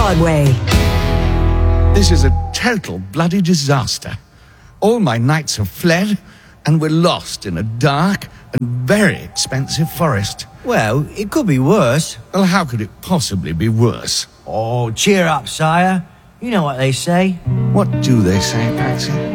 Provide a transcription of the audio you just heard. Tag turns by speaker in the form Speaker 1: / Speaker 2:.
Speaker 1: hard way.
Speaker 2: This is a total bloody disaster. All my knights have fled, and we're lost in a dark and very expensive forest.
Speaker 3: Well, it could be worse.
Speaker 2: Well, how could it possibly be worse?
Speaker 3: Oh, cheer up, sire. You know what they say.
Speaker 2: What do they say, Patsy?